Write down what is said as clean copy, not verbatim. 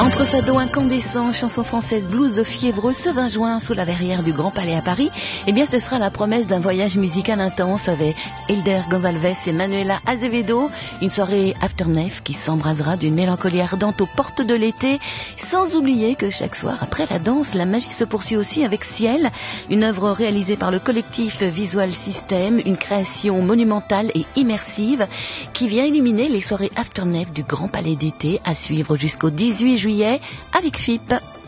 Entre fado incandescent, chansons françaises, blues fiévreux, ce 20 juin sous la verrière du Grand Palais à Paris, eh bien ce sera la promesse d'un voyage musical intense avec Hilder Gonzalez et Manuela Azevedo, une soirée afterneuf qui s'embrasera d'une mélancolie ardente aux portes de l'été, sans oublier que chaque soir après la danse, la magie se poursuit aussi avec Ciel, une œuvre réalisée par le collectif Visual System, une création monumentale et immersive qui vient illuminer les soirées afterneuf du Grand Palais d'été à suivre jusqu'au 18 juillet avec FIP.